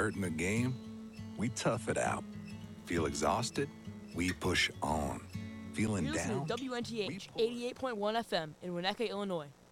hurt in the game? We tough it out. Feel exhausted? We push on. Feeling You're listening down? to WNTH 88.1 FM in Winnetka, Illinois.